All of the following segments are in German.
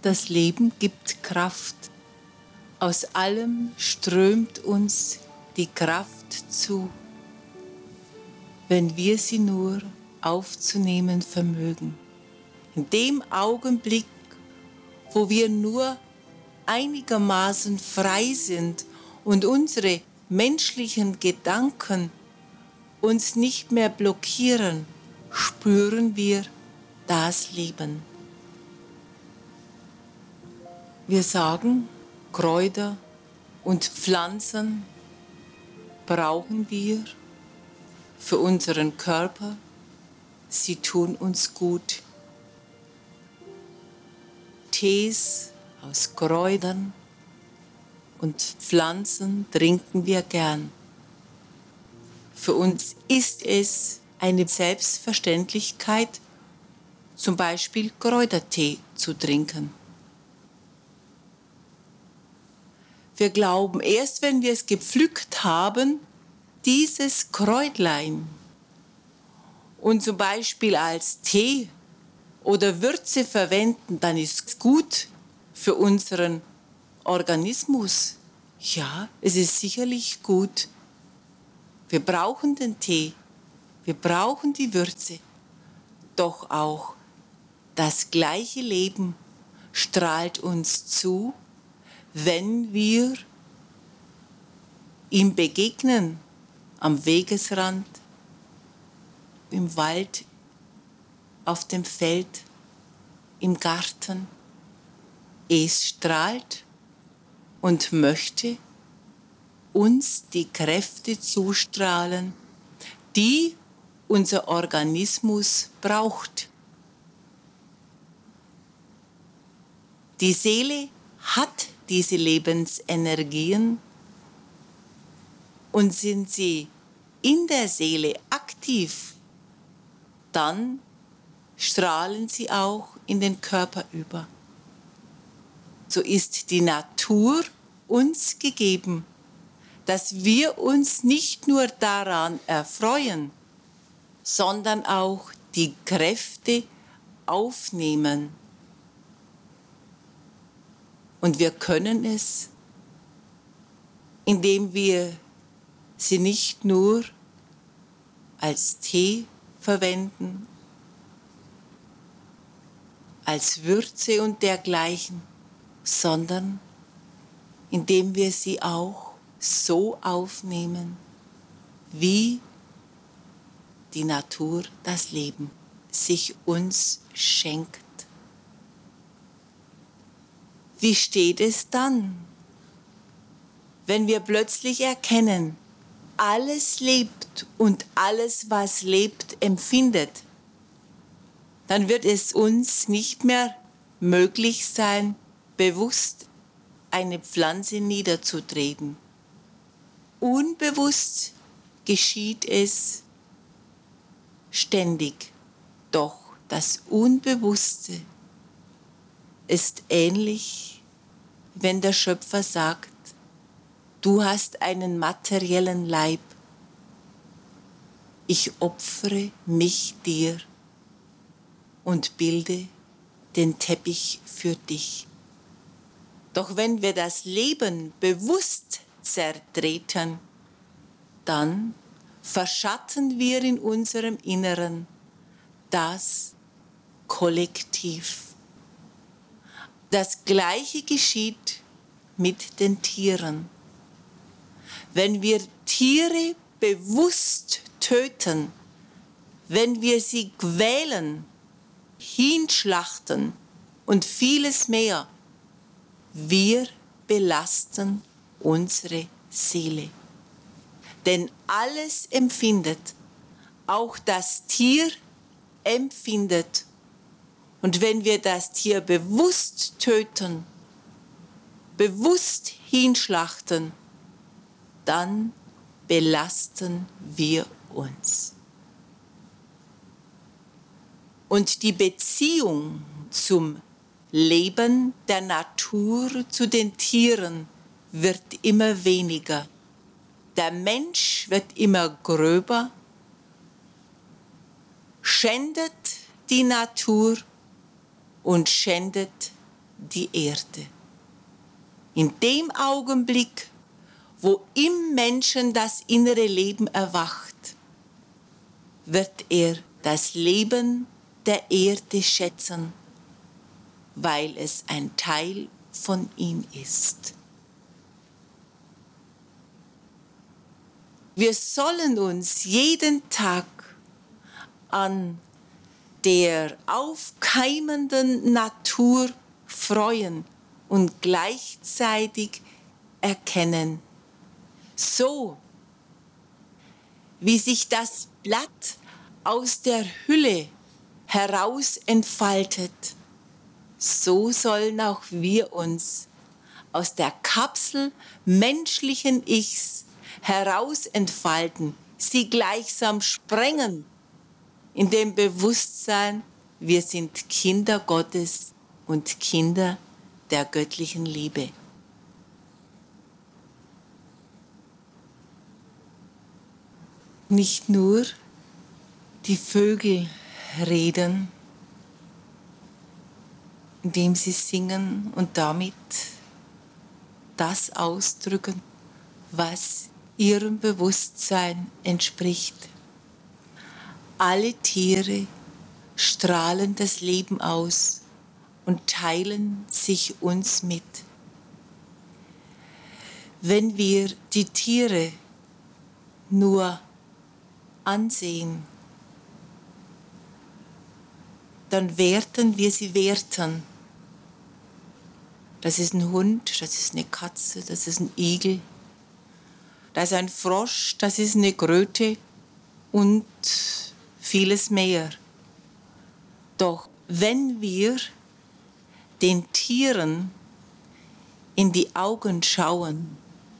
das Leben gibt Kraft. Aus allem strömt uns die Kraft zu, wenn wir sie nur aufzunehmen vermögen. In dem Augenblick, wo wir nur einigermaßen frei sind und unsere menschlichen Gedanken uns nicht mehr blockieren, spüren wir das Leben. Wir sagen, Kräuter und Pflanzen brauchen wir für unseren Körper. Sie tun uns gut. Tees aus Kräutern und Pflanzen trinken wir gern. Für uns ist es eine Selbstverständlichkeit, zum Beispiel Kräutertee zu trinken. Wir glauben, erst wenn wir es gepflückt haben, dieses Kräutlein und zum Beispiel als Tee oder Würze verwenden, dann ist es gut für unseren Organismus. Ja, es ist sicherlich gut. Wir brauchen den Tee, wir brauchen die Würze, doch auch das gleiche Leben strahlt uns zu, wenn wir ihm begegnen, am Wegesrand, im Wald, auf dem Feld, im Garten. Es strahlt und möchte uns die Kräfte zustrahlen, die unser Organismus braucht. Die Seele hat diese Lebensenergien und sind sie in der Seele aktiv, dann strahlen sie auch in den Körper über. So ist die Natur uns gegeben, dass wir uns nicht nur daran erfreuen, sondern auch die Kräfte aufnehmen. Und wir können es, indem wir sie nicht nur als Tee verwenden, als Würze und dergleichen, sondern indem wir sie auch so aufnehmen, wie die Natur das Leben sich uns schenkt. Wie steht es dann, wenn wir plötzlich erkennen, alles lebt und alles, was lebt, empfindet? Dann wird es uns nicht mehr möglich sein, bewusst eine Pflanze niederzutreten. Unbewusst geschieht es ständig, doch das Unbewusste ist ähnlich, wenn der Schöpfer sagt, du hast einen materiellen Leib, ich opfere mich dir und bilde den Teppich für dich. Doch wenn wir das Leben bewusst zertreten, dann verschatten wir in unserem Inneren das Kollektiv. Das Gleiche geschieht mit den Tieren. Wenn wir Tiere bewusst töten, wenn wir sie quälen, hinschlachten und vieles mehr, wir belasten unsere Seele. Denn alles empfindet, auch das Tier empfindet. Und wenn wir das Tier bewusst töten, bewusst hinschlachten, dann belasten wir uns. Und die Beziehung zum Leben der Natur, zu den Tieren, wird immer weniger. Der Mensch wird immer gröber, schändet die Natur und schändet die Erde. In dem Augenblick, wo im Menschen das innere Leben erwacht, wird er das Leben der Erde schätzen, weil es ein Teil von ihm ist. Wir sollen uns jeden Tag an der aufkeimenden Natur freuen und gleichzeitig erkennen, so wie sich das Blatt aus der Hülle heraus entfaltet, so sollen auch wir uns aus der Kapsel menschlichen Ichs heraus entfalten, sie gleichsam sprengen, in dem Bewusstsein, wir sind Kinder Gottes und Kinder der göttlichen Liebe. Nicht nur die Vögel reden, indem sie singen und damit das ausdrücken, was ihrem Bewusstsein entspricht. Alle Tiere strahlen das Leben aus und teilen sich uns mit. Wenn wir die Tiere nur ansehen, dann werten wir sie werten. Das ist ein Hund, das ist eine Katze, das ist ein Igel, das ist ein Frosch, das ist eine Kröte und vieles mehr. Doch wenn wir den Tieren in die Augen schauen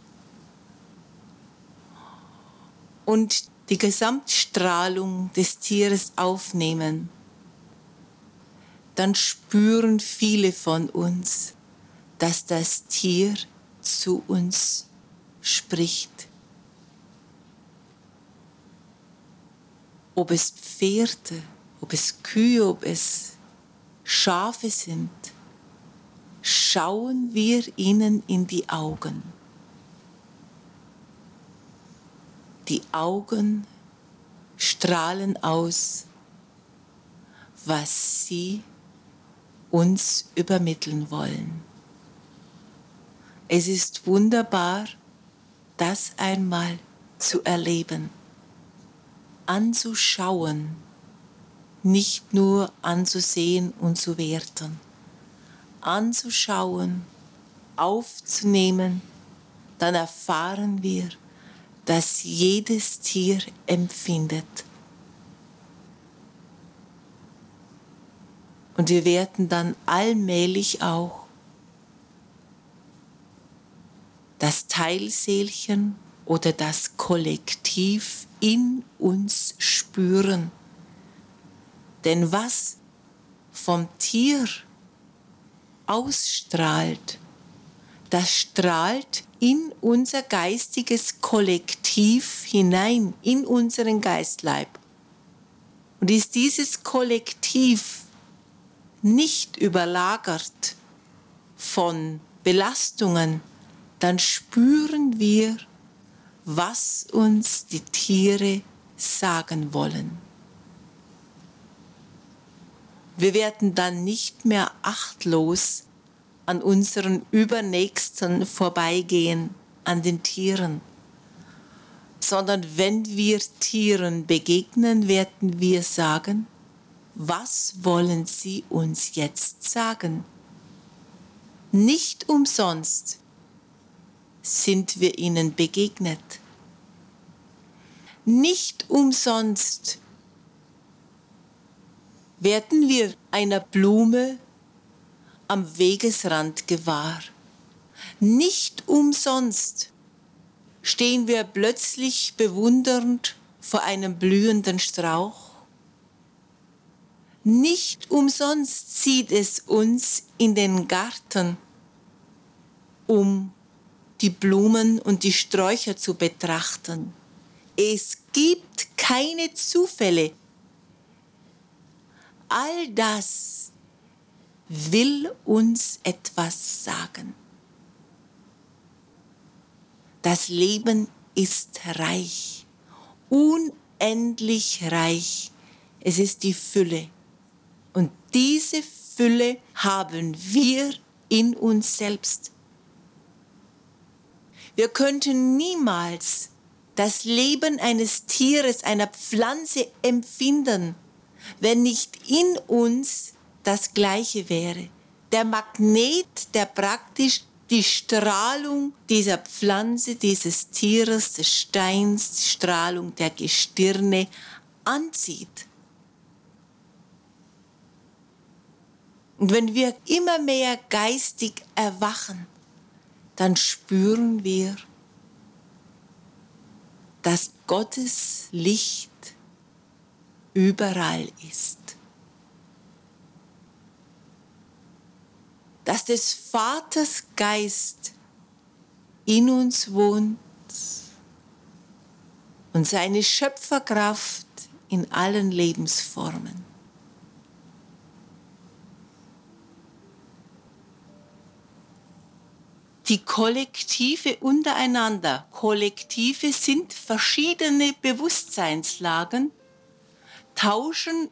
und die Gesamtstrahlung des Tieres aufnehmen, dann spüren viele von uns, dass das Tier zu uns spricht. Ob es Pferde, ob es Kühe, ob es Schafe sind, schauen wir ihnen in die Augen. Die Augen strahlen aus, was sie uns übermitteln wollen. Es ist wunderbar, das einmal zu erleben, anzuschauen, nicht nur anzusehen und zu werten, anzuschauen, aufzunehmen, dann erfahren wir, dass jedes Tier empfindet. Und wir werden dann allmählich auch das Teilseelchen oder das Kollektiv in uns spüren. Denn was vom Tier ausstrahlt, das strahlt in unser geistiges Kollektiv hinein, in unseren Geistleib. Und ist dieses Kollektiv nicht überlagert von Belastungen, dann spüren wir, was uns die Tiere sagen wollen. Wir werden dann nicht mehr achtlos an unseren Übernächsten vorbeigehen, an den Tieren, sondern wenn wir Tieren begegnen, werden wir sagen, was wollen sie uns jetzt sagen? Nicht umsonst sind wir ihnen begegnet. Nicht umsonst werden wir einer Blume am Wegesrand gewahr. Nicht umsonst stehen wir plötzlich bewundernd vor einem blühenden Strauch. Nicht umsonst zieht es uns in den Garten, um die Blumen und die Sträucher zu betrachten. Es gibt keine Zufälle. All das will uns etwas sagen. Das Leben ist reich, unendlich reich. Es ist die Fülle. Und diese Fülle haben wir in uns selbst. Wir könnten niemals das Leben eines Tieres, einer Pflanze empfinden, wenn nicht in uns das Gleiche wäre. Der Magnet, der praktisch die Strahlung dieser Pflanze, dieses Tieres, des Steins, die Strahlung der Gestirne anzieht. Und wenn wir immer mehr geistig erwachen, dann spüren wir, dass Gottes Licht überall ist. Dass des Vaters Geist in uns wohnt und seine Schöpferkraft in allen Lebensformen. Die Kollektive untereinander. Kollektive sind verschiedene Bewusstseinslagen, tauschen